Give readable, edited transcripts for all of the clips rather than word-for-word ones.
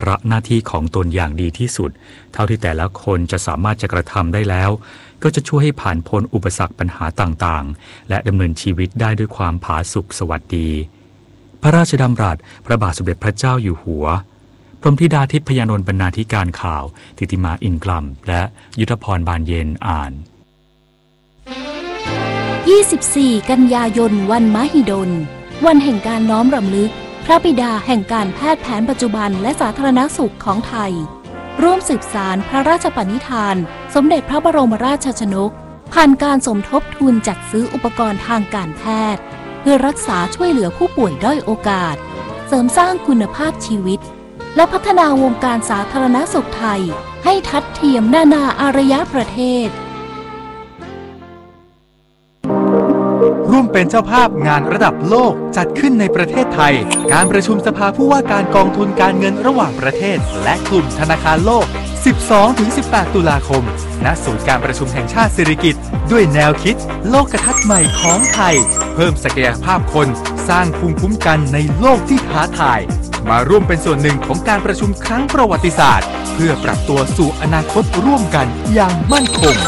ระหน้าที่ของตนอย่างดีที่สุดเท่าที่แต่ละคนจะสามารถจะกระทำได้แล้วก็จะช่วยให้ผ่านพ้นอุปสรรคปัญหาต่างๆและดำเนินชีวิตได้ด้วยความผาสุกสวัสดีพระราชดำรัสพระบาทสมเด็จพระเจ้าอยู่หัวพรหมธิดาทิพยานนท์บรรณาธิการข่าวธิติมาอินกลัมและยุทธพรบานเย็นอ่าน 24 กันยายนวันมหิดลวันแห่งการน้อมรำลึกพระบิดาแห่งการแพทย์แผนปัจจุบันและสาธารณสุขของไทยร่วมสืบสานพระราชปณิธานสมเด็จพระบรมราชชนกผ่านการสมทบทุนจัดซื้ออุปกรณ์ทางการแพทย์เพื่อรักษาช่วยเหลือผู้ป่วยด้อยโอกาสเสริมสร้างคุณภาพชีวิตและพัฒนาวงการสาธารณสุขไทยให้ทัดเทียมนานาอารยประเทศร่วมเป็นเจ้าภาพงานระดับโลกจัดขึ้นในประเทศไทยการประชุมสภาผู้ว่าการกองทุนการเงินระหว่างประเทศและกลุ่มธนาคารโลก 12-18 ตุลาคมณศูนย์การประชุมแห่งชาติสิริกิติ์ด้วยแนวคิดโลกทัศน์ใหม่ของไทยเพิ่มศักยภาพคนสร้างภูมิคุ้มกันในโลกที่ท้าทายมาร่วมเป็นส่วนหนึ่งของการประชุมครั้งประวัติศาสตร์เพื่อปรับตัวสู่อนาคตร่วมกันอย่างมั่นคง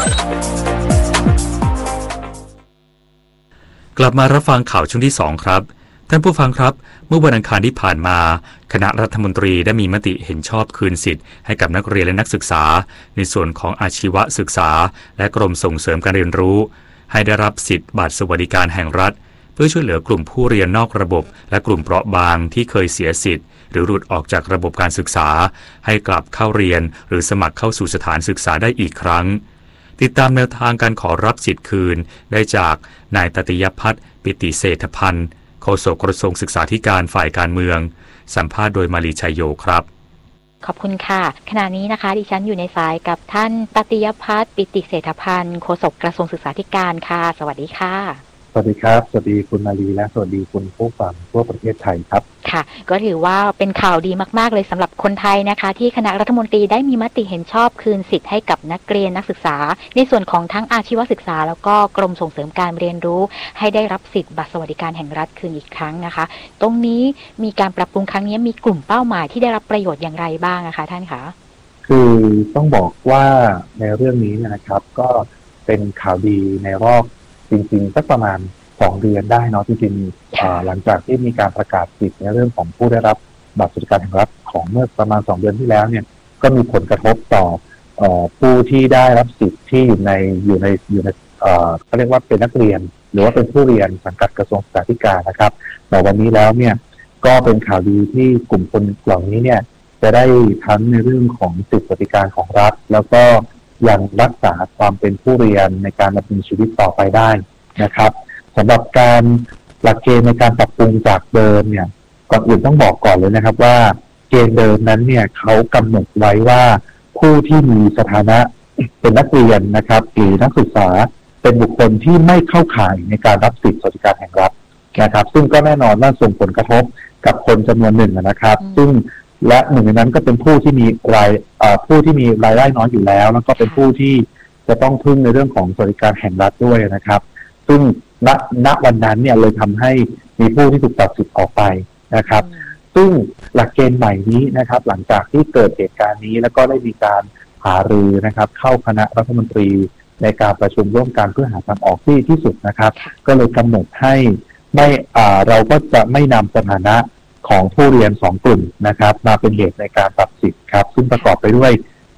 กลับมารับฟังข่าวช่วงที่2ครับท่านผู้ฟังครับเมื่อวันอังคารที่ผ่านมาคณะรัฐมนตรีได้มีมติเห็นชอบคืนสิทธิ์ให้กับนักเรียนและนักศึกษาในส่วนของอาชีวศึกษาและกรมส่งเสริมการเรียนรู้ให้ได้รับสิทธิ์บัตรสวัสดิการแห่งรัฐเพื่อช่วยเหลือกลุ่มผู้เรียนนอกระบบและกลุ่มเปราะบางที่เคยเสียสิทธิ์หรือหลุดออกจากระบบการศึกษาให้กลับเข้าเรียนหรือสมัครเข้าสู่สถานศึกษาได้อีกครั้งติดตามแนวทางการขอรับสิทธิ์คืนได้จากนายตติยพัฒน์ปิติเศรษฐพันธ์โฆษกกระทรวงศึกษาธิการฝ่ายการเมืองสัมภาษณ์โดยมาลีชัยโยครับขอบคุณค่ะขณะนี้นะคะดิฉันอยู่ในสายกับท่านตติยพัฒน์ปิติเศรษฐพันธ์โฆษกกระทรวงศึกษาธิการค่ะสวัสดีค่ะสวัสดีครับสวัสดีคุณมาลีและสวัสดีคุณผู้ฟังทั่วประเทศไทยครับค่ะก็ถือว่าเป็นข่าวดีมากๆเลยสำหรับคนไทยนะคะที่คณะรัฐมนตรีได้มีมติเห็นชอบคืนสิทธิ์ให้กับนักเรียนนักศึกษาในส่วนของทั้งอาชีวศึกษาแล้วก็กรมส่งเสริมการเรียนรู้ให้ได้รับสิทธิ์บัตรสวัสดิการแห่งรัฐคืนอีกครั้งนะคะตรงนี้มีการปรับปรุงครั้งนี้มีกลุ่มเป้าหมายที่ได้รับประโยชน์อย่างไรบ้างนะคะท่านคะคือต้องบอกว่าในเรื่องนี้นะครับก็เป็นข่าวดีในรอบจริงๆสักประมาณ2 เดือนได้เนาะที่จริงหลังจากที่มีการประกาศสิทธิ์ในเรื่องของผู้ได้รับบัตรสวัสดิการแห่งรัฐของเมื่อประมาณ2 เดือนที่แล้วเนี่ยก็มีผลกระทบต่อผู้ที่ได้รับสิทธิ์ที่อยู่ในเขาเรียกว่าเป็นนักเรียนหรือว่าเป็นผู้เรียนสังกัดกระทรวงศึกษาธิการนะครับแต่วันนี้แล้วเนี่ยก็เป็นข่าวดีที่กลุ่มคนเหล่านี้เนี่ยจะได้ทั้งในเรื่องของสิทธิสวัสดิการของรัฐแล้วก็ยังรักษาความเป็นผู้เรียนในการดำเนินชีวิตต่อไปได้นะครับสำหรับการหลักเกณฑ์ในการปรับปรุงจากเดิมเนี่ยก่อนอื่นต้องบอกก่อนเลยนะครับว่าเกณฑ์เดิมนั้นเนี่ยเขากำหนดไว้ว่าผู้ที่มีสถานะเป็นนักเรียนนะครับหรือนักศึกษาเป็นบุคคลที่ไม่เข้าข่ายในการรับสิทธิสวัสดิการแห่งรัฐนะครับซึ่งก็แน่นอนว่าส่งผลกระทบกับคนจำนวนหนึ่งนะครับซึ่งและหนึ่งในนั้นก็เป็นผู้ที่มีรายได้น้อยอยู่แล้วแล้วก็เป็นผู้ที่จะต้องพึ่งในเรื่องของสวัสดิการแห่งรัฐด้วยนะครับซึ่งณวันนั้นเนี่ยเลยทำให้มีผู้ที่ถูกตัดสิทธิ์ออกไปนะครับซึ่งหลักเกณฑ์ใหม่นี้นะครับหลังจากที่เกิดเหตุการณ์นี้แล้วก็ได้มีการหารือนะครับเข้าคณะรัฐมนตรีในการประชุมร่วมกันเพื่อหาทางออกที่สุดนะครับก็เลยกำหนดให้ไม่เราก็จะไม่นำสถานะของผู้เรียน2 กลุ่มนะครับมาเป็นเหตุในการตัดสิทธิ์ครับซึ่งประกอบไปด้วย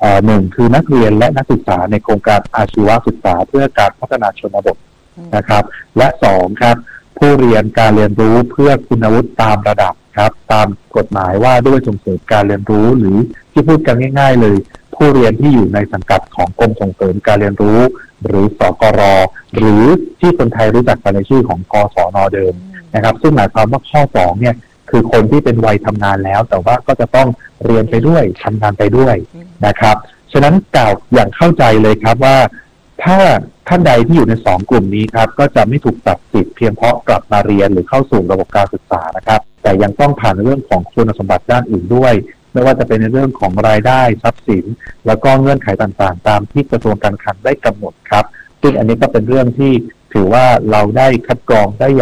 1คือนักเรียนและนักศึกษาในโครงการอาชีวศึกษาเพื่อการพัฒนาชนบทนะครับและ2ครับผู้เรียนการเรียนรู้เพื่อคุณวุฒิตามระดับครับตามกฎหมายว่าด้วยส่งเสริมการเรียนรู้หรือที่พูดกันง่ายๆเลยผู้เรียนที่อยู่ในสังกัดของกรมส่งเสริมการเรียนรู้หรือสกร.หรือที่คนไทยรู้จักกันในชื่อของกศน.เดิมนะครับซึ่งหมายความว่าข้อ2เนี่ยคือคนที่เป็นวัยทำงานแล้วแต่ว่าก็จะต้องเรียนไปด้วยทำงานไปด้วยนะครับฉะนั้นกล่าวอย่างเข้าใจเลยครับว่าถ้าท่านใดที่อยู่ใน2 กลุ่มนี้ครับก็จะไม่ถูกตัดสิทธิ์เพียงเพราะกลับมาเรียนหรือเข้าสู่ระบบการศึกษานะครับแต่ยังต้องผ่านในเรื่องของคุณสมบัติด้านอื่นด้วยไม่ว่าจะเป็นในเรื่องของรายได้ทรัพย์สินแล้วก็เงื่อนไขต่างๆตามที่กระทรวงการคลังได้กำหนดครับซึ่งอันนี้ก็เป็นเรื่องที่ถือว่าเราได้คัดกรองได้อย่าง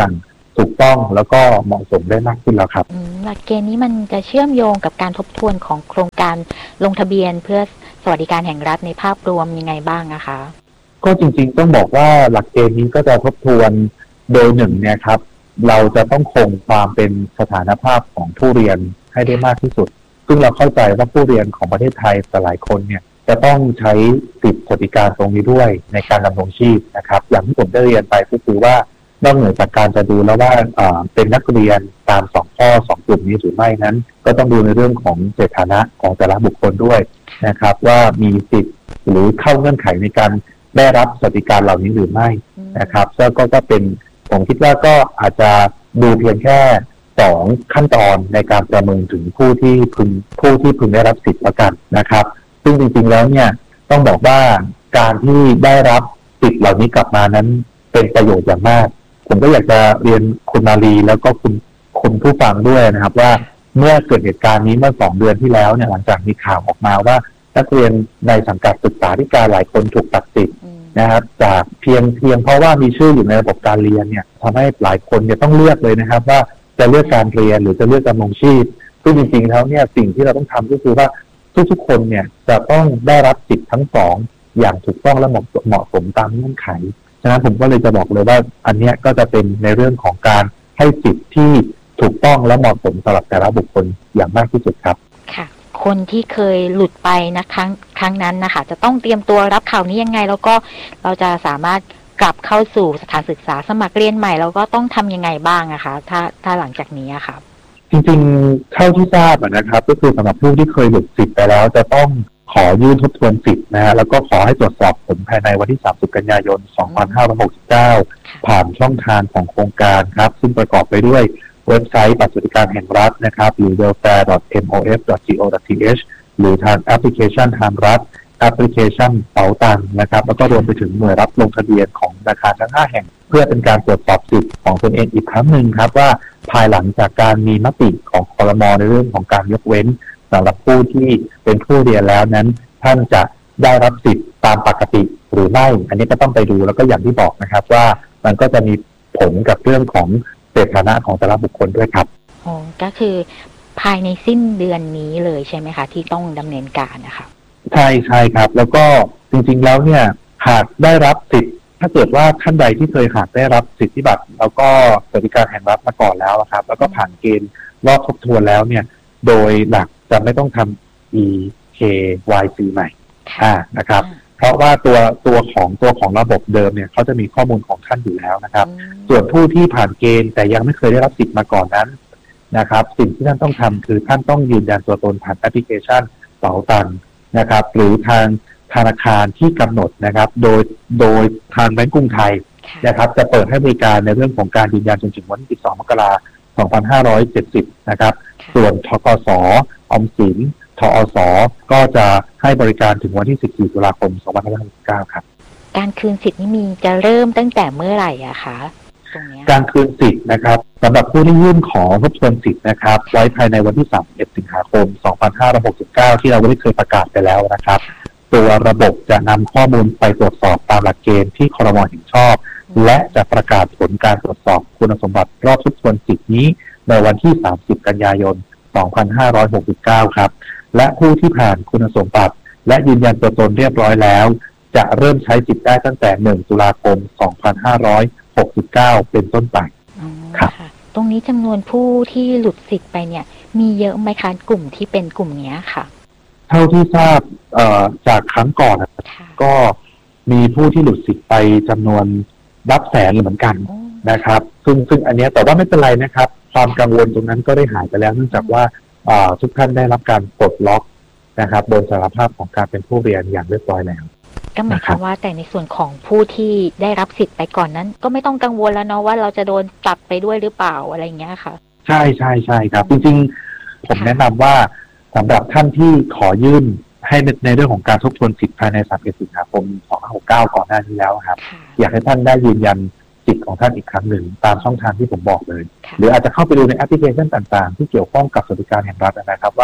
ถูกต้องแล้วก็เหมาะสมได้มากขึ้นแล้วครับหลักเกณฑ์นี้มันจะเชื่อมโยงกับการทบทวนของโครงการลงทะเบียนเพื่อสวัสดิการแห่งรัฐในภาพรวมยังไงบ้างนะคะก็จริงๆต้องบอกว่าหลักเกณฑ์นี้ก็จะทบทวนโดยหนึ่งเนี่ยครับเราจะต้องคงความเป็นสถานภาพของผู้เรียนให้ได้มากที่สุดซึ่งเราเข้าใจว่าผู้เรียนของประเทศไทยหลายคนเนี่ยจะต้องใช้สิทธิสวัสดิการตรงนี้ด้วยในการดำรงชีพนะครับอย่างที่ผมได้เรียนไปก็คือว่านอกเหนือจากการจะดูแล้วว่าเป็นนักเรียนตาม2ข้อ2กลุ่มนี้หรือไม่นั้นก็ต้องดูในเรื่องของสถานะของแต่ละบุคคลด้วยนะครับว่ามีสิทธิ์หรือเข้าเงื่อนไขในการได้รับสวัสดิการเหล่านี้หรือไม่นะครับก็เป็นผมคิดว่าก็อาจจะดูเพียงแค่2ขั้นตอนในการประเมินถึงผู้ที่พึงได้รับสิทธิ์ประกันนะครับซึ่งจริงๆแล้วเนี่ยต้องบอกว่าการที่ได้รับสิทธิ์เหล่านี้กลับมานั้นเป็นประโยชน์อย่างมากผมก็อยากจะเรียนคุณมาลีแล้วก็คุณผู้ฟังด้วยนะครับว่าเมื่อเกิดเหตุการณ์นี้เมื่อ2 เดือนที่แล้วเนี่ยหลังจากมีข่าวออกมาว่านักเรียนในสังกัดศึกษาธิการหลายคนถูกตัดสิทธิ์นะครับจากเพียงเพราะว่ามีชื่ออยู่ในระบบการเรียนเนี่ยทำให้หลายคนเนี่ยต้องเลือกเลยนะครับว่าจะเลือกการเรียนหรือจะเลือกดำรงชีพซึ่งจริงๆแล้วเนี่ยสิ่งที่เราต้องทำก็คือว่าทุกๆคนเนี่ยจะต้องได้รับสิทธิ์ทั้ง2อย่างถูกต้องและเหมาะสมตามเงื่อนไขฉะนั้นผมก็เลยจะบอกเลยว่าอันนี้ก็จะเป็นในเรื่องของการให้สิทธิ์ที่ถูกต้องและเหมาะสมสำหรับแต่ละบุคคลอย่างมากที่สุดครับค่ะคนที่เคยหลุดไปนะครั้งนั้นนะคะจะต้องเตรียมตัวรับข่าวนี้ยังไงแล้วก็เราจะสามารถกลับเข้าสู่สถานศึกษาสมัครเรียนใหม่แล้วก็ต้องทำยังไงบ้างนะคะถ้าหลังจากนี้ค่ะจริงๆเท่าที่ทราบนะครับก็คือสำหรับผู้ที่เคยหลุดสิทธิ์ไปแล้วจะต้องขอยื่นทบทวนสิทธิ์นะฮะแล้วก็ขอให้ตรวจสอบผลภายในวันที่30 กันยายน 2569ผ่านช่องทางของโครงการครับซึ่งประกอบไปด้วยเว็บไซต์บัตรสวัสดิการแห่งรัฐนะครับหรือ welfare.mof.go.th หรือทางแอปพลิเคชันทางรัฐแอปพลิเคชันเป๋าตังค์นะครับแล้วก็รวมไปถึงหน่วยรับลงทะเบียนของธนาคารทั้ง5แห่งเพื่อเป็นการตรวจสอบสิทธิ์ของตนเองอีกครั้งหนึ่งครับว่าภายหลังจากการมีมติของครม.ในเรื่องของการยกเว้นสำหรับผู้ที่เป็นผู้เรียนแล้วนั้นท่านจะได้รับสิทธิ์ตามปกติหรือไม่อันนี้ก็ต้องไปดูแล้วก็อย่างที่บอกนะครับว่ามันก็จะมีผลกับเรื่องของสถานะของแต่ละบุคคลด้วยครับก็คือภายในสิ้นเดือนนี้เลยใช่ไหมคะที่ต้องดำเนินการนะคะใช่ครับแล้วก็จริงๆแล้วเนี่ยหากได้รับสิทธิ์ถ้าเกิดว่าท่านใดที่เคยหากได้รับสิทธิบัตรแล้วก็สวัสดิการแห่งรัฐมาก่อนแล้วครับแล้วก็ผ่านเกณฑ์รอบทบทวนแล้วเนี่ยโดยหลักจะไม่ต้องทำ EKYC ใหม่นะครับเพราะว่าตัวของระบบเดิมเนี่ยเขาจะมีข้อมูลของท่านอยู่แล้วนะครับส่วนผู้ที่ผ่านเกณฑ์แต่ยังไม่เคยได้รับสิทธิ์มาก่อนนั้นนะครับสิ่งที่ท่านต้องทำคือท่านต้องยืนยันตัวตนผ่านแอปพลิเคชันเป๋าตังค์นะครับหรือทางธนาคารที่กำหนดนะครับโดยทางแบงก์กรุงไทยนะครับจะเปิดให้บริการในเรื่องของการยืนยันจนถึงวันที่12 มกราคม 2570นะครับส่วนธกส.ออมสินทอส.ก็จะให้บริการถึงวันที่14 ตุลาคม 2569ครับการคืนสิทธิ์นี้มีจะเริ่มตั้งแต่เมื่อไหร่อะคะการคืนสิทธิ์นะครับสำหรับผู้ที่ยื่นขอทบทวนสิทธิ์นะครับไว้ภายในวันที่31 สิงหาคม 2569ที่เราได้เคยประกาศไปแล้วนะครับตัวระบบจะนำข้อมูลไปตรวจสอบตามหลักเกณฑ์ที่ครม.เห็นชอบและจะประกาศผลการตรวจสอบคุณสมบัติรอบทบทวนสิทธิ์นี้ในวันที่30 กันยายน 2569ครับและผู้ที่ผ่านคุณสมบัติและยืนยันตัวตนเรียบร้อยแล้วจะเริ่มใช้สิทธิ์ได้ตั้งแต่1 ตุลาคม 2569เป็นต้นไปครับตรงนี้จำนวนผู้ที่หลุดสิทธิ์ไปเนี่ยมีเยอะไหมคะกลุ่มที่เป็นกลุ่มนี้ค่ะเท่าที่ทราบจากครั้งก่อนก็มีผู้ที่หลุดสิทธิ์ไปจำนวนรับแสนเหมือนกันนะครับซึ่งอันนี้แต่ว่าไม่เป็นไรนะครับความกังวลตรงนั้นก็ได้หายไปแล้วเนื่องจากว่าทุกท่านได้รับการปลดล็อกนะครับบนสารภาพของการเป็นผู้เรียนอย่างเรียบร้อยแล้วก็หมายความว่าแต่ในส่วนของผู้ที่ได้รับสิทธิ์ไปก่อนนั้นก็ไม่ต้องกังวลแล้วเนาะว่าเราจะโดนจับไปด้วยหรือเปล่าอะไรอย่างเงี้ยค่ะใช่ครับจริงๆผมแนะนำว่าสำหรับท่านที่ขอยื่นให้ในเรื่องของการทบทวนสิทธิ์ภายใน31 สิงหาคม 2569ก่อนหน้านี้แล้วครับอยากให้ท่านได้ยืนยันสิทธิ์ของท่านอีกครั้งหนึ่งตามช่องทางที่ผมบอกเลยหรืออาจจะเข้าไปดูในแอปพลิเคชันต่างๆที่เกี่ยวข้องกับสวัสดิการแห่งรัฐนะครับว่า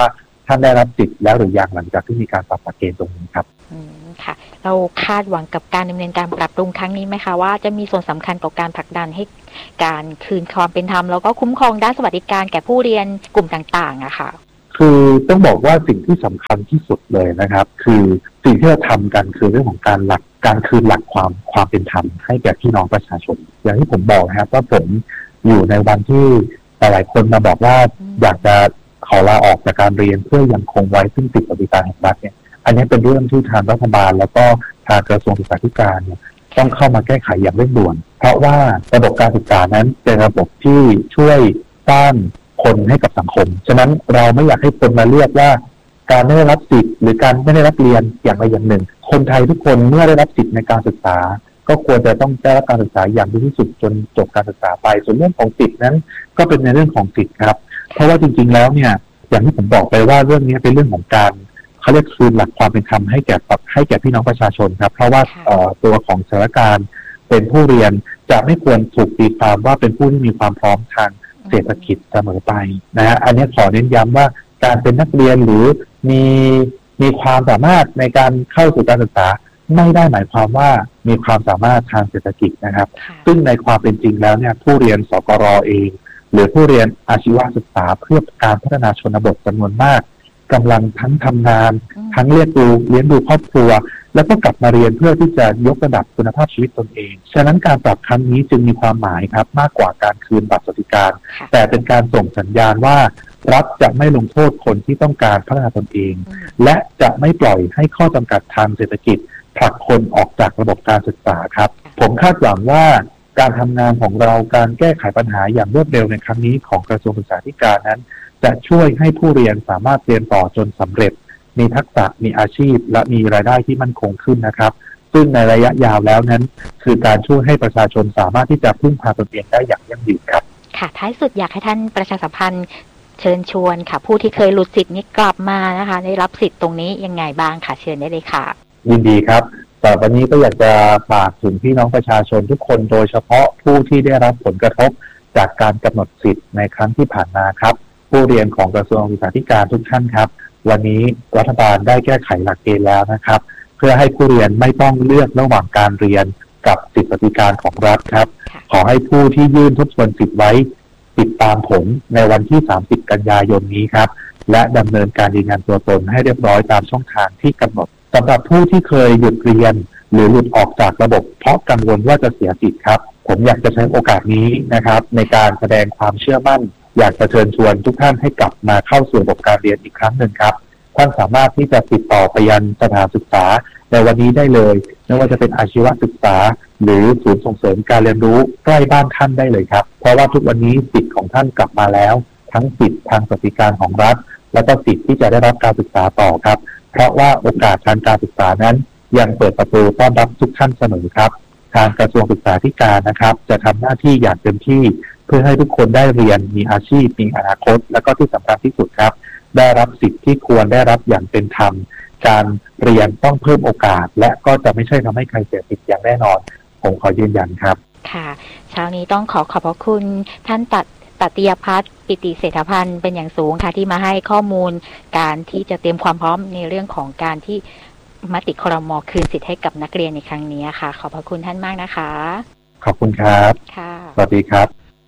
ท่านได้รับสิทธิ์แล้วหรือยังหลังจากที่มีการปรับหลักเกณฑ์ตรงนี้ครับค่ะเราคาดหวังกับการดำเนินการปรับปรุงครั้งนี้ไหมคะว่าจะมีส่วนสำคัญต่อการผลักดันให้การคืนความเป็นธรรมแล้วก็คุ้มครองด้านสวัสดิการแก่ผู้เรียนกลุ่มต่างๆอะค่ะคือต้องบอกว่าสิ่งที่สำคัญที่สุดเลยนะครับคือสิ่งที่เราทำกันคือเรื่องของการคืนหลักความเป็นธรรมให้แก่พี่น้องประชาชนอย่างที่ผมบอกนะครับว่าผมอยู่ในวันที่หลายคนมาบอกว่าอยากจะขอลาออกจากการเรียนเพื่อยังคงไว้ซึ่งสิทธิสวัสดิการแห่งรัฐเนี่ยอันนี้เป็นเรื่องที่ทางรัฐบาลแล้วก็ทางกระทรวงศึกษาธิการเนี่ยต้องเข้ามาแก้ไขอย่างเร่งด่วนเพราะว่าระบบการศึกษานั้นเป็นระบบที่ช่วยสร้างคนให้กับสังคมฉะนั้นเราไม่อยากให้คนมาเรียกว่าการไม่ได้รับสิทธิ์หรือการไม่ได้รับเรียนอย่างใดอย่างหนึ่งคนไทยทุกคนเมื่อได้รับสิทธิ์ในการศึกษาก็ควรจะต้องได้รับการศึกษาอย่างดีที่สุดจนจบการศึกษาไปส่วนเรื่องของสิทธินั้นก็เป็นในเรื่องของสิทธิ์ครับเพราะว่าจริงๆแล้วเนี่ยอย่างที่ผมบอกไปว่าเรื่องนี้เป็นเรื่องของการเขาเรียกคืนหลักความเป็นธรรมให้แก่พี่น้องประชาชนครับเพราะว่าตัวของสถานการณ์เป็นผู้เรียนจะไม่ควรถูกตีความว่าเป็นผู้ที่มีความพร้อมทางเศรษฐกิจเสมอไปนะฮะอันนี้ขอเน้นย้ำว่าการเป็นนักเรียนหรือมีความสามารถในการเข้าสู่การศึกษาไม่ได้หมายความว่ามีความสามารถทางเศรษฐกิจนะครับซึ่งในความเป็นจริงแล้วเนี่ยผู้เรียนสกร.เองหรือผู้เรียนอาชีวศึกษาเพื่อการพัฒนาชนบทจำนวนมากกำลังทั้งทำงานทั้งเลี้ยงดูครอบครัวแล้วก็กลับมาเรียนเพื่อที่จะยกระดับคุณภาพชีวิตตนเองฉะนั้นการปรับครั้งนี้จึงมีความหมายครับมากกว่าการคืนบัตรสวัสดิการแต่เป็นการส่งสัญญาณว่ารัฐจะไม่ลงโทษคนที่ต้องการพัฒนาตนเองและจะไม่ปล่อยให้ข้อจำกัดทางเศรษฐกิจผลักคนออกจากระบบการศึกษาครับผมคาดหวังว่าการทำงานของเราการแก้ไขปัญหาอย่างรวดเร็วในครั้งนี้ของกระทรวงศึกษาธิการนั้นจะช่วยให้ผู้เรียนสามารถเรียนต่อจนสำเร็จมีทักษะมีอาชีพและมีรายได้ที่มั่นคงขึ้นนะครับซึ่งในระยะยาวแล้วนั้นคือการช่วยให้ประชาชนสามารถที่จะพึ่งพาตนเองได้อย่างยั่งยืนครับค่ะท้ายสุดอยากให้ท่านประชาสัมพันธ์เชิญชวนค่ะผู้ที่เคยหลุดสิทธิ์นี้กลับมานะคะได้รับสิทธิ์ตรงนี้ยังไงบ้างค่ะเชิญได้เลยค่ะยินดีครับแต่วันนี้ก็อยากจะฝากถึงพี่น้องประชาชนทุกคนโดยเฉพาะผู้ที่ได้รับผลกระทบจากการกำหนดสิทธิ์ในครั้งที่ผ่านมาครับผู้เรียนของกระทรวงศึกษาธิการทุกท่านครับวันนี้รัฐบาลได้แก้ไขหลักเกณฑ์แล้วนะครับเพื่อให้ผู้เรียนไม่ต้องเลือกระหว่างการเรียนกับสิทธิสวัสดิการของรัฐครับขอให้ผู้ที่ยื่นทบทวนสิทธิ์ไว้ติดตามผลในวันที่30กันยายนนี้ครับและดำเนินการยืนยันตัวตนให้เรียบร้อยตามช่องทางที่กำหนดสำหรับผู้ที่เคยหยุดเรียนหรือหลุดออกจากระบบเพราะกังวลว่าจะเสียสิทธิ์ครับผมอยากจะใช้โอกาสนี้นะครับในการแสดงความเชื่อมั่นอยากจะเชิญชวนทุกท่านให้กลับมาเข้าสู่ระบบการเรียนอีกครั้งหนึ่งครับท่านสามารถที่จะติดต่อไปยังสถานศึกษาในวันนี้ได้เลยไม่ว่าจะเป็นอาชีวศึกษาหรือศูนย์ส่งเสริมการเรียนรู้ใกล้บ้านท่านได้เลยครับเพราะว่าทุกวันนี้สิทธิ์ของท่านกลับมาแล้วทั้งสิทธิ์ทางสวัสดิการของรัฐและก็สิทธิ์ที่จะได้รับการศึกษาต่อครับเพราะว่าโอกาสทางการศึกษานั้นยังเปิดประตูต้อนรับทุกท่านเสมอครับทางกระทรวงศึกษาธิการนะครับจะทำหน้าที่อย่างเต็มที่เพื่อให้ทุกคนได้เรียนมีอาชีพมีอนาคตและก็ที่สำคัญที่สุดครับได้รับสิทธิ์ที่ควรได้รับอย่างเป็นธรรมการเรียนต้องเพิ่มโอกาสและก็จะไม่ใช่ทำให้ใครเสียสิทธิ์อย่างแน่นอนผมขอยืนยันครับค่ะเช้านี้ต้องขอบพระคุณท่านตัตยพัฒน์ปิติเศรษฐพันธ์เป็นอย่างสูงค่ะที่มาให้ข้อมูลการที่จะเตรียมความพร้อมในเรื่องของการที่มติครม.คืนสิทธิ์ให้กับนักเรียนในครั้งนี้ค่ะขอบพระคุณท่านมากนะคะขอบคุณครับค่ะสวัสดีครับ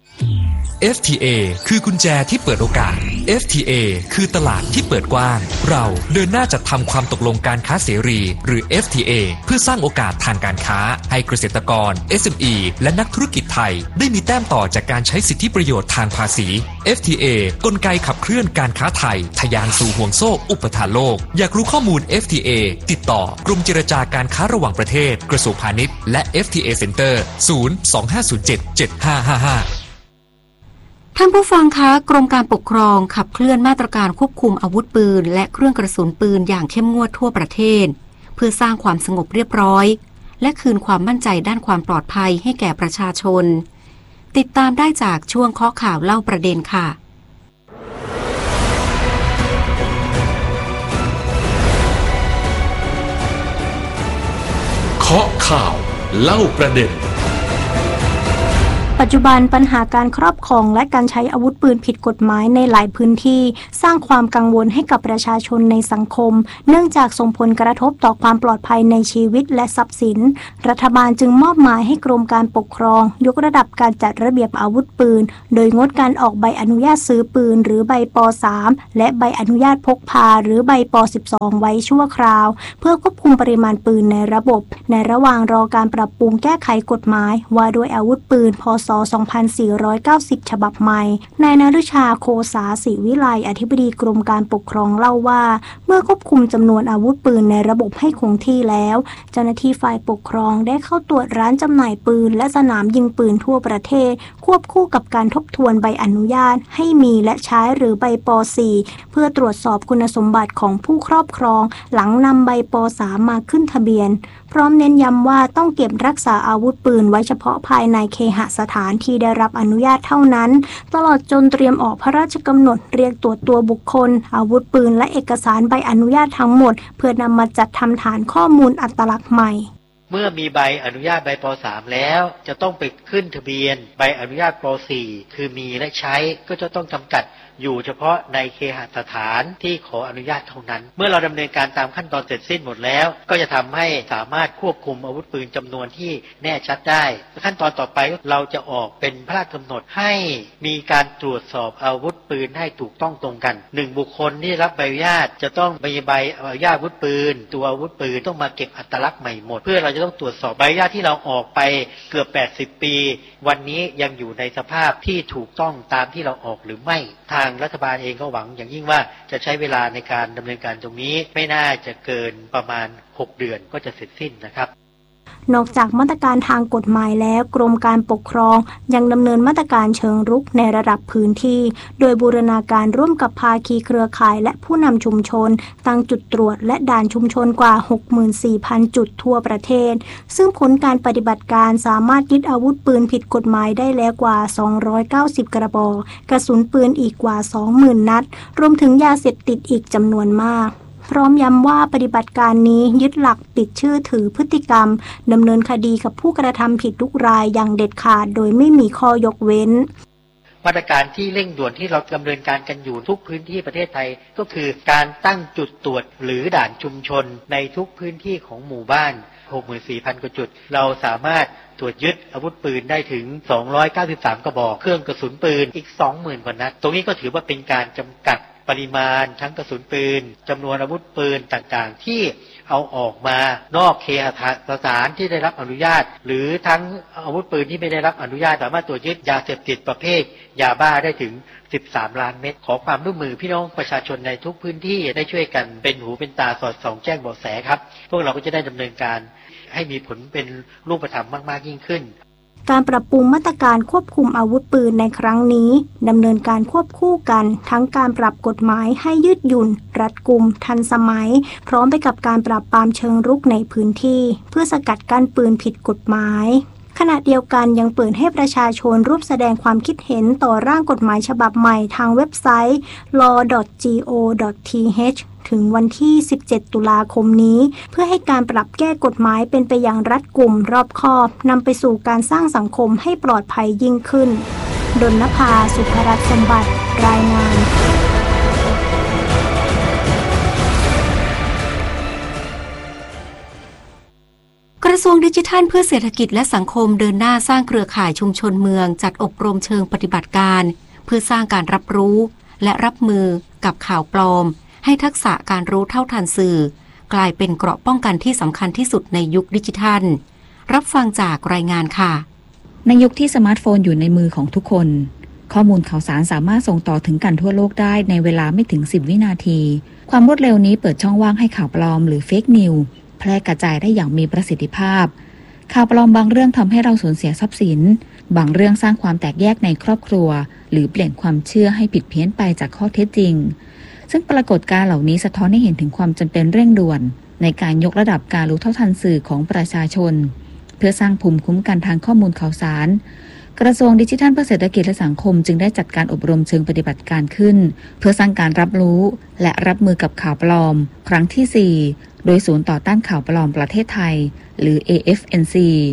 FTA คือกุญแจที่เปิดโอกาส FTA คือตลาดที่เปิดกว้างเราเดินหน้าจัดทำความตกลงการค้าเสรีหรือ FTA เพื่อสร้างโอกาสทางการค้าให้เกษตรกร SME และนักธุรกิจไทยได้มีแต้มต่อจากการใช้สิทธิประโยชน์ทางภาษี FTA กลไกขับเคลื่อนการค้าไทยทะยานสู่ห่วงโซ่อุปทานโลกอยากรู้ข้อมูล FTA ติดต่อกรมเจรจาการค้าระหว่างประเทศกระทรวงพาณิชย์และ FTA Center 025077555 ท่านผู้ฟังคะกรมการปกครองขับเคลื่อนมาตรการควบคุมอาวุธปืนและเครื่องกระสุนปืนอย่างเข้มงวดทั่วประเทศเพื่อสร้างความสงบเรียบร้อยและคืนความมั่นใจด้านความปลอดภัยให้แก่ประชาชนติดตามได้จากช่วงเคาะข่าวเล่าประเด็นค่ะเคาะข่าวเล่าประเด็นปัจจุบันปัญหาการครอบครองและการใช้อาวุธปืนผิดกฎหมายในหลายพื้นที่สร้างความกังวลให้กับประชาชนในสังคมเนื่องจากส่งผลกระทบต่อความปลอดภัยในชีวิตและทรัพย์สินรัฐบาลจึงมอบหมายให้กรมการปกครองยกระดับการจัดระเบียบอาวุธปืนโดยงดการออกใบอนุญาตซื้อปืนหรือใบป.3 และใบอนุญาตพกพาหรือใบป.12 ไว้ชั่วคราวเพื่อควบคุมปริมาณปืนในระบบในระหว่างรอการปรับปรุงแก้ไขกฎหมายว่าด้วยอาวุธปืนพ.ศ. 2490 ฉบับใหม่นายณฤชาโคสาศิวิไลอธิบดีกรมการปกครองเล่าว่าเมื่อควบคุมจำนวนอาวุธปืนในระบบให้คงที่แล้วเจ้าหน้าที่ฝ่ายปกครองได้เข้าตรวจร้านจำหน่ายปืนและสนามยิงปืนทั่วประเทศควบคู่กับการทบทวนใบอนุญาตให้มีและใช้หรือใบป.4 เพื่อตรวจสอบคุณสมบัติของผู้ครอบครองหลังนำใบป.3 มาขึ้นทะเบียนพร้อมเน้นย้ำว่าต้องเก็บรักษาอาวุธปืนไว้เฉพาะภายในเคหสถานที่ได้รับอนุญาตเท่านั้นตลอดจนเตรียมออกพระราชกำหนดเรียกตรวจตัวบุคคลอาวุธปืนและเอกสารใบอนุญาตทั้งหมดเพื่อนำมาจัดทำฐานข้อมูลอัตลักษณ์ใหม่เมื่อมีใบอนุญาตใบป.3 แล้วจะต้องไปขึ้นทะเบียนใบอนุญาตป.4 คือมีและใช้ก็จะต้องจำกัดอยู่เฉพาะในเคหสถานที่ขออนุญาตเท่านั้นเมื่อเราดำเนินการตามขั้นตอนเสร็จสิ้นหมดแล้วก็จะทำให้สามารถควบคุมอาวุธปืนจำนวนที่แน่ชัดได้ขั้นตอนต่อไปเราจะออกเป็นพระราชกำหนดให้มีการตรวจสอบอาวุธปืนให้ถูกต้องตรงกัน1บุคคลที่รับใบอนุญาตจะต้องมีใบอนุญาตอาวุธปืนตัวอาวุธปืนต้องมาเก็บอัตลักษณ์ใหม่หมดเพื่อเราจะต้องตรวจสอบใบอนุญาตที่เราออกไปเกือบ80 ปีวันนี้ยังอยู่ในสภาพที่ถูกต้องตามที่เราออกหรือไม่ทางรัฐบาลเองก็หวังอย่างยิ่งว่าจะใช้เวลาในการดำเนินการตรงนี้ไม่น่าจะเกินประมาณ6 เดือนก็จะเสร็จสิ้นนะครับนอกจากมาตรการทางกฎหมายแล้วกรมการปกครองยังดำเนินมาตรการเชิงรุกในระดับพื้นที่โดยบูรณาการร่วมกับภาคีเครือข่ายและผู้นำชุมชนตั้งจุดตรวจและด่านชุมชนกว่า 64,000 จุดทั่วประเทศซึ่งผลการปฏิบัติการสามารถยึดอาวุธปืนผิดกฎหมายได้แล้วกว่า290กระบอกกระสุนปืนอีกกว่า 20,000 นัดรวมถึงยาเสพติดอีกจำนวนมากพร้อมย้ำว่าปฏิบัติการนี้ยึดหลักปิดชื่อถือพฤติกรรมดำเนินคดีกับผู้กระทำผิดทุกรายอย่างเด็ดขาดโดยไม่มีข้อยกเว้นมาตรการที่เร่งด่วนที่เราดำเนินการกันอยู่ทุกพื้นที่ประเทศไทยก็คือการตั้งจุดตรวจหรือด่านชุมชนในทุกพื้นที่ของหมู่บ้าน 64,000 กว่าจุดเราสามารถตรวจยึดอาวุธปืนได้ถึง293กระบอกเครื่องกระสุนปืนอีก 20,000 กว่านัดตรงนี้ก็ถือว่าเป็นการจำกัดปริมาณทั้งกระสุนปืนจำนวนอาวุธปืนต่างๆที่เอาออกมานอกเคหสถานที่ได้รับอนุญาตหรือทั้งอาวุธปืนที่ไม่ได้รับอนุญาตสามารถตรวจยึดยาเสพติดประเภทยาบ้าได้ถึง13 ล้านเม็ดขอความร่วมมือพี่น้องประชาชนในทุกพื้นที่ได้ช่วยกันเป็นหูเป็นตาสอดส่องแจ้งเบาะแสครับพวกเราก็จะได้ดำเนินการให้มีผลเป็นรูปธรรมมากๆยิ่งขึ้นการปรับปรุงมาตรการควบคุมอาวุธปืนในครั้งนี้ดำเนินการควบคู่กันทั้งการปรับกฎหมายให้ยืดหยุ่นรัดกุมทันสมัยพร้อมไปกับการปราบปรามเชิงรุกในพื้นที่เพื่อสกัดกั้นปืนผิดกฎหมายขณะเดียวกันยังเปิดให้ประชาชนร่วมแสดงความคิดเห็นต่อร่างกฎหมายฉบับใหม่ทางเว็บไซต์ law.go.th ถึงวันที่ 17 ตุลาคมนี้เพื่อให้การปรับแก้กฎหมายเป็นไปอย่างรัดกุมรอบคอบนำไปสู่การสร้างสังคมให้ปลอดภัยยิ่งขึ้นดลนภา สุภรัตน์สมบัติรายงานกระทรวงดิจิทัลเพื่อเศรษฐกิจและสังคมเดินหน้าสร้างเครือข่ายชุมชนเมืองจัดอบรมเชิงปฏิบัติการเพื่อสร้างการรับรู้และรับมือกับข่าวปลอมให้ทักษะการรู้เท่าทันสื่อกลายเป็นเกราะป้องกันที่สำคัญที่สุดในยุคดิจิทัลรับฟังจากรายงานค่ะในยุคที่สมาร์ทโฟนอยู่ในมือของทุกคนข้อมูลข่าวสารสามารถส่งต่อถึงกันทั่วโลกได้ในเวลาไม่ถึง10 วินาทีความรวดเร็วนี้เปิดช่องว่างให้ข่าวปลอมหรือเฟกนิวส์แพร่กระจายได้อย่างมีประสิทธิภาพข่าวปลอมบางเรื่องทำให้เราสูญเสียทรัพย์สินบางเรื่องสร้างความแตกแยกในครอบครัวหรือเปลี่ยนความเชื่อให้ผิดเพี้ยนไปจากข้อเท็จจริงซึ่งปรากฏการณ์เหล่านี้สะท้อนให้เห็นถึงความจำเป็นเร่งด่วนในการยกระดับการรู้เท่าทันสื่อของประชาชนเพื่อสร้างภูมิคุ้มกันทางข้อมูลข่าวสารกระทรวงดิจิทัลเพื่อเศรษฐกิจและสังคมจึงได้จัดการอบรมเชิงปฏิบัติการขึ้นเพื่อสร้างการรับรู้และรับมือกับข่าวปลอมครั้งที่ 4โดยศูนย์ต่อต้านข่าวปลอมประเทศไทยหรือ AFNC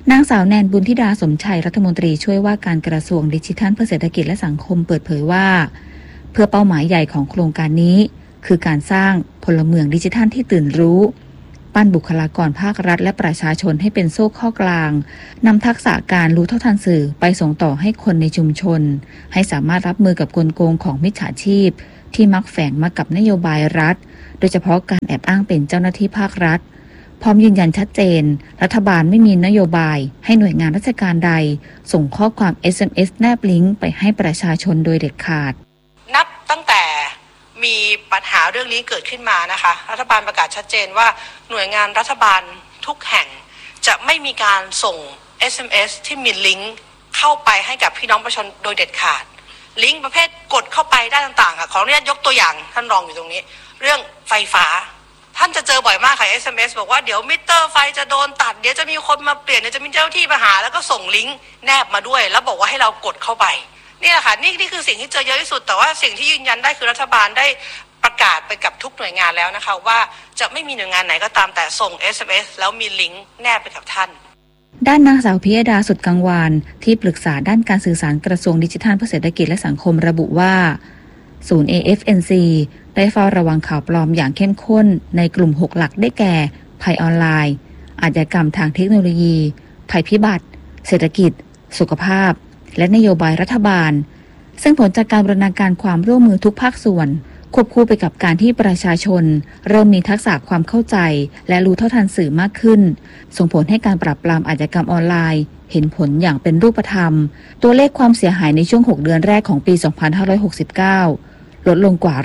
นางสาวแนนบุญธิดาสมชัยรัฐมนตรีช่วยว่าการกระทรวงดิจิทัลเพื่อเศรษฐกิจและสังคมเปิดเผยว่าเพื่อเป้าหมายใหญ่ของโครงการนี้คือการสร้างพลเมืองดิจิทัลที่ตื่นรู้ปั้นบุคลากรภาครัฐและประชาชนให้เป็นโซ่ข้อกลางนำทักษะการรู้เท่าทันสื่อไปส่งต่อให้คนในชุมชนให้สามารถรับมือกับกลโกงของมิจฉาชีพที่มักแฝงมากับนโยบายรัฐโดยเฉพาะการแอบอ้างเป็นเจ้าหน้าที่ภาครัฐพร้อมยืนยันชัดเจนรัฐบาลไม่มีนโยบายให้หน่วยงานราชการใดส่งข้อความ SMS แนบลิงก์ไปให้ประชาชนโดยเด็ดขาดนับตั้งแต่มีปัญหาเรื่องนี้เกิดขึ้นมานะคะรัฐบาลประกาศชัดเจนว่าหน่วยงานรัฐบาลทุกแห่งจะไม่มีการส่ง SMS ที่มีลิงก์เข้าไปให้กับพี่น้องประชาชนโดยเด็ดขาดลิงก์ประเภทกดเข้าไปได้ต่างๆค่ะขออนุญาตยกตัวอย่างท่านรองอยู่ตรงนี้เรื่องไฟฟ้าท่านจะเจอบ่อยมากค่ะ SMS บอกว่าเดี๋ยวมิเตอร์ไฟจะโดนตัดเดี๋ยวจะมีคนมาเปลี่ยนเดี๋ยวจะมีเจ้าหน้าที่มาหาแล้วก็ส่งลิงก์แนบมาด้วยแล้วบอกว่าให้เรากดเข้าไปนี่แหละค่ะนี่คือสิ่งที่เจอเยอะที่สุดแต่ว่าสิ่งที่ยืนยันได้คือรัฐบาลได้ประกาศไปกับทุกหน่วยงานแล้วนะคะว่าจะไม่มีหน่วยงานไหนก็ตามแต่ส่ง SMS แล้วมีลิงก์แนบไปกับท่านด้านนางสาวพิยดาสุดกังวานที่ปรึกษาด้านการสื่อสารกระทรวงดิจิทัลเพื่อเศรษฐกิจและสังคมระบุว่าศูนย์ AFNC ได้เฝ้าระวังข่าวปลอมอย่างเข้มข้นในกลุ่ม6หลักได้แก่ภัยออนไลน์อาชญากรรมทางเทคโนโลยีภัยพิบัติเศรษฐกิจสุขภาพและนโยบายรัฐบาลซึ่งผลจากการบูรณาการความร่วมมือทุกภาคส่วนควบคู่ไปกับการที่ประชาชนเริ่มมีทักษะความเข้าใจและรู้เท่าทันสื่อมากขึ้นส่งผลให้การปราบปรามอาชญากรรมออนไลน์เห็นผลอย่างเป็นรูปธรรมตัวเลขความเสียหายในช่วง6เดือนแรกของปี 2569 ลดลงกว่า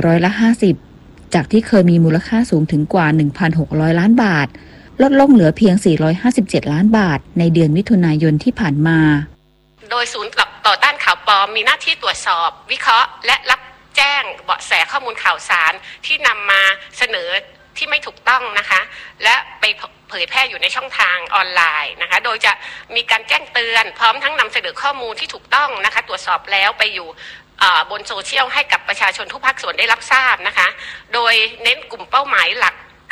50%จากที่เคยมีมูลค่าสูงถึงกว่า 1,600 ล้านบาทลดลงเหลือเพียง457ล้านบาทในเดือนมิถุนายนที่ผ่านมาโดยศูนย์ต่อต้านข่าวปลอมมีหน้าที่ตรวจสอบวิเคราะห์และรับแจ้งเบาะแสข้อมูลข่าวสารที่นำมาเสนอที่ไม่ถูกต้องนะคะและไปเผยแพร่อยู่ในช่องทางออนไลน์นะคะโดยจะมีการแจ้งเตือนพร้อมทั้งนำเสนอข้อมูลที่ถูกต้องนะคะตรวจสอบแล้วไปอยู่บนโซเชียลให้กับประชาชนทุกภาคส่วนได้รับทราบนะคะโดยเน้นกลุ่มเป้าหมายหลัก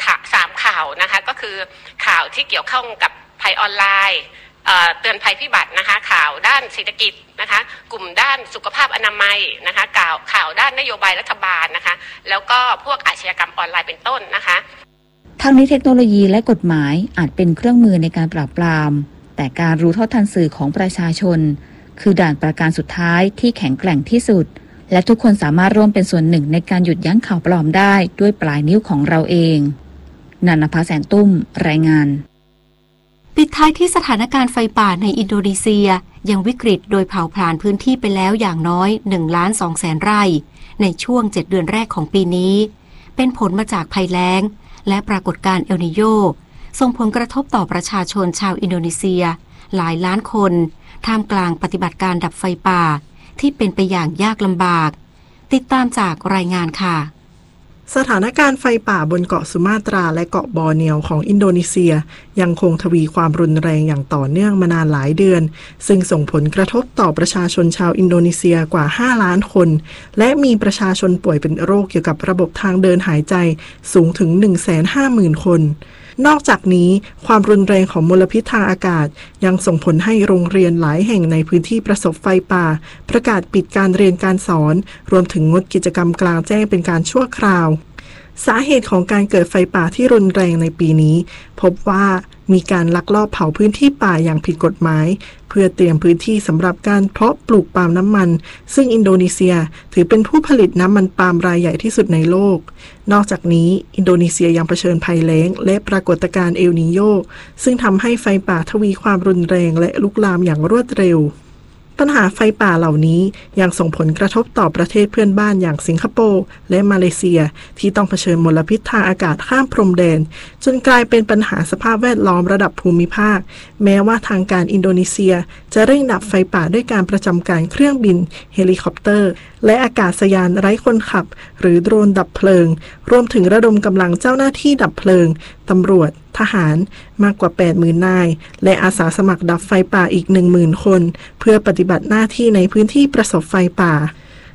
3ข่าวนะคะก็คือข่าวที่เกี่ยวข้องกับภัยออนไลน์เตือนภัยพิบัตินะคะข่าวด้านเศรษฐกิจนะคะกลุ่มด้านสุขภาพอนามัยนะคะข่าวด้านนโยบายรัฐบาลนะคะแล้วก็พวกอาชญากรรมออนไลน์เป็นต้นนะคะทั้งนี้เทคโนโลยีและกฎหมายอาจเป็นเครื่องมือในการปราบปรามแต่การรู้เท่าทันสื่อของประชาชนคือด่านประการสุดท้ายที่แข็งแกร่งที่สุดและทุกคนสามารถร่วมเป็นส่วนหนึ่งในการหยุดยั้งข่าวปลอมได้ด้วยปลายนิ้วของเราเองนันทภาแสนตุ้มรายงานปิดท้ายที่สถานการณ์ไฟป่าในอินโดนีเซียยังวิกฤตโดยเผาผลาญพื้นที่ไปแล้วอย่างน้อย 1,200,000 ไร่ในช่วง7เดือนแรกของปีนี้เป็นผลมาจากภัยแล้งและปรากฏการณ์เอลนิโญส่งผลกระทบต่อประชาชนชาวอินโดนีเซียหลายล้านคนท่ามกลางปฏิบัติการดับไฟป่าที่เป็นไปอย่างยากลำบากติดตามจากรายงานค่ะสถานการณ์ไฟป่าบนเกาะสุมาตราและเกาะบอร์เนียวของอินโดนีเซียยังคงทวีความรุนแรงอย่างต่อเนื่องมานานหลายเดือนซึ่งส่งผลกระทบต่อประชาชนชาวอินโดนีเซียกว่า5ล้านคนและมีประชาชนป่วยเป็นโรคเกี่ยวกับระบบทางเดินหายใจสูงถึง 150,000 คนนอกจากนี้ความรุนแรงของมลพิษทางอากาศยังส่งผลให้โรงเรียนหลายแห่งในพื้นที่ประสบไฟป่าประกาศปิดการเรียนการสอนรวมถึงงดกิจกรรมกลางแจ้งเป็นการชั่วคราวสาเหตุของการเกิดไฟป่าที่รุนแรงในปีนี้พบว่ามีการลักลอบเผาพื้นที่ป่าอย่างผิดกฎหมายเพื่อเตรียมพื้นที่สำหรับการเพาะปลูกปาล์มน้ำมันซึ่งอินโดนีเซียถือเป็นผู้ผลิตน้ำมันปาล์มรายใหญ่ที่สุดในโลกนอกจากนี้อินโดนีเซียยังเผชิญภัยแล้งและปรากฏการณ์เอลนีโญซึ่งทำให้ไฟป่าทวีความรุนแรงและลุกลามอย่างรวดเร็วปัญหาไฟป่าเหล่านี้ยังส่งผลกระทบต่อประเทศเพื่อนบ้านอย่างสิงคโปร์และมาเลเซียที่ต้องเผชิญมลพิษทางอากาศข้ามพรมแดนจนกลายเป็นปัญหาสภาพแวดล้อมระดับภูมิภาคแม้ว่าทางการอินโดนีเซียจะเร่งดับไฟป่าด้วยการประจำการเครื่องบินเฮลิคอปเตอร์และอากาศยานไร้คนขับหรือโดรนดับเพลิงรวมถึงระดมกำลังเจ้าหน้าที่ดับเพลิงตำรวจทหารมากกว่า 80,000 นายและอาสาสมัครดับไฟป่าอีก 10,000 คนเพื่อปฏิบัติหน้าที่ในพื้นที่ประสบไฟป่า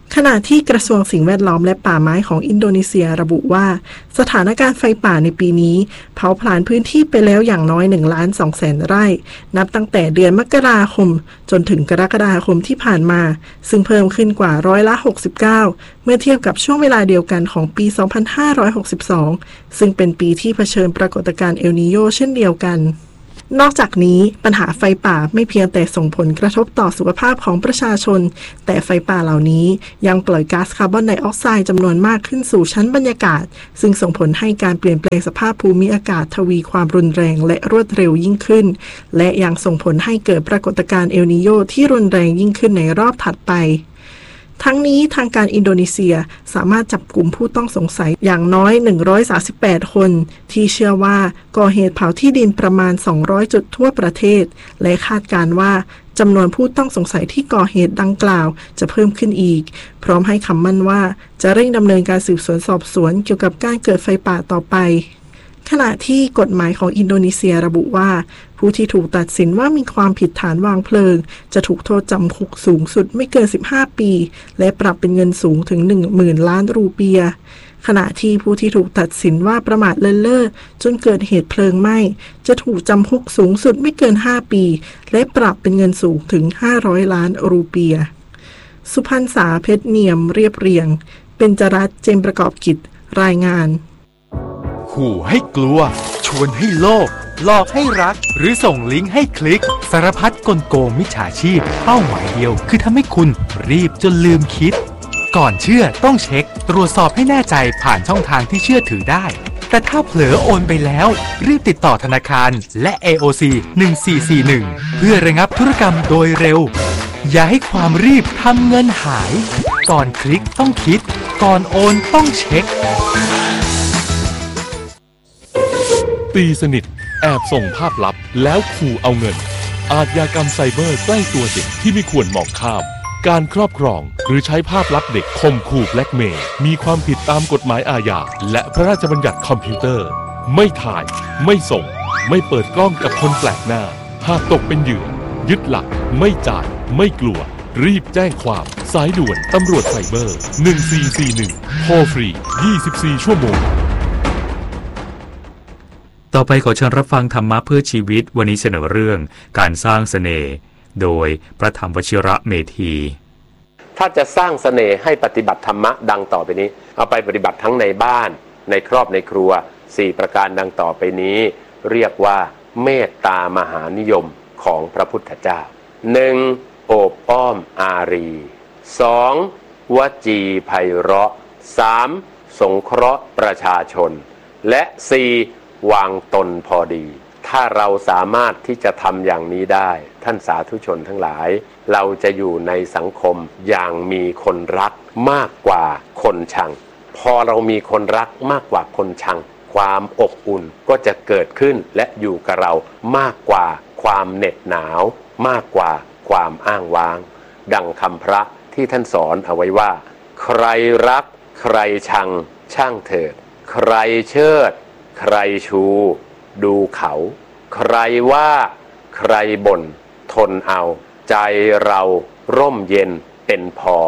ขณะที่กระทรวงสิ่งแวดล้อมและป่าไม้ของอินโดนีเซียระบุว่าสถานการณ์ไฟป่าในปีนี้เผาผลาญพื้นที่ไปแล้วอย่างน้อย 1,200,000 ไร่นับตั้งแต่เดือนมกราคมจนถึงกรกฎาคมที่ผ่านมาซึ่งเพิ่มขึ้นกว่า69%เมื่อเทียบกับช่วงเวลาเดียวกันของปี 2562 ซึ่งเป็นปีที่เผชิญปรากฏการณ์เอลนีโญเช่นเดียวกันนอกจากนี้ปัญหาไฟป่าไม่เพียงแต่ส่งผลกระทบต่อสุขภาพของประชาชนแต่ไฟป่าเหล่านี้ยังปล่อยก๊าซคาร์บอนไดออกไซด์จำนวนมากขึ้นสู่ชั้นบรรยากาศซึ่งส่งผลให้การเปลี่ยนแปลงสภาพภูมิอากาศทวีความรุนแรงและรวดเร็วยิ่งขึ้นและยังส่งผลให้เกิดปรากฏการณ์เอลนีโญที่รุนแรงยิ่งขึ้นในรอบถัดไปทั้งนี้ทางการอินโดนีเซียสามารถจับกลุ่มผู้ต้องสงสัยอย่างน้อย138คนที่เชื่อว่าก่อเหตุเผาที่ดินประมาณ200จุดทั่วประเทศและคาดการณ์ว่าจำนวนผู้ต้องสงสัยที่ก่อเหตุดังกล่าวจะเพิ่มขึ้นอีกพร้อมให้คำมั่นว่าจะเร่งดำเนินการสืบสวนสอบสวนเกี่ยวกับการเกิดไฟป่าต่อไปขณะที่กฎหมายของอินโดนีเซียระบุว่าผู้ที่ถูกตัดสินว่ามีความผิดฐานวางเพลิงจะถูกโทษจำคุกสูงสุดไม่เกิน15 ปีและปรับเป็นเงินสูงถึง 10,000 ล้านรูเปียขณะที่ผู้ที่ถูกตัดสินว่าประมาทเลินเล่อจนเกิดเหตุเพลิงไหม้จะถูกจำคุกสูงสุดไม่เกิน5 ปีและปรับเป็นเงินสูงถึง500 ล้านรูเปียสุพรรณษาเพชรเนียมเรียบเรียงเบญจรัตน์เจมประกอบกิจรายงานขู่ให้กลัวชวนให้โลภหลอกให้รักหรือส่งลิงก์ให้คลิกสารพัดกลโกงมิจฉาชีพเป้าหมายเดียวคือทำให้คุณรีบจนลืมคิดก่อนเชื่อต้องเช็คตรวจสอบให้แน่ใจผ่านช่องทางที่เชื่อถือได้แต่ถ้าเผลอโอนไปแล้วรีบติดต่อธนาคารและ AOC 1441เพื่อระงับธุรกรรมโดยเร็วอย่าให้ความรีบทำเงินหายก่อนคลิกต้องคิดก่อนโอนต้องเช็คตีสนิทแอบส่งภาพลับแล้วขู่เอาเงินอาชญากรรมไซเบอร์ใกล้ตัวเด็กที่ไม่ควรมองข้ามการครอบครองหรือใช้ภาพลับเด็กข่มขู่แบล็กเมย์มีความผิดตามกฎหมายอาญาและพระราชบัญญัติคอมพิวเตอร์ไม่ถ่ายไม่ส่งไม่เปิดกล้องกับคนแปลกหน้าหากตกเป็นเหยื่อยึดหลักไม่จ่ายไม่กลัวรีบแจ้งความสายด่วนตำรวจไซเบอร์1441โทรฟรี24 ชั่วโมงต่อไปขอเชิญรับฟังธรรมะเพื่อชีวิตวันนี้เสนอเรื่องการสร้างเสน่ห์โดยพระธรรมวชิระเมธีถ้าจะสร้างเสน่ห์ให้ปฏิบัติธรรมะดังต่อไปนี้เอาไปปฏิบัติทั้งในบ้านในครอบในครัว4ประการดังต่อไปนี้เรียกว่าเมตตามหานิยมของพระพุทธเจ้า 1. โอบอ้อมอารี 2. วจีไพเราะ 3. สงเคราะห์ประชาชนและ 4. วางตนพอดีถ้าเราสามารถที่จะทำอย่างนี้ได้ท่านสาธุชนทั้งหลายเราจะอยู่ในสังคมอย่างมีคนรักมากกว่าคนชังพอเรามีคนรักมากกว่าคนชังความอบอุ่นก็จะเกิดขึ้นและอยู่กับเรามากกว่าความเหน็ดหนาวมากกว่าความอ้างว้างดังคำพระที่ท่านสอนเอาไว้ว่าใครรักใครชังช่างเถิดใครเชิดใครชูดูเขาใครว่าใครบ่นทนเอาใจเราร่มเย็นเป็นพอ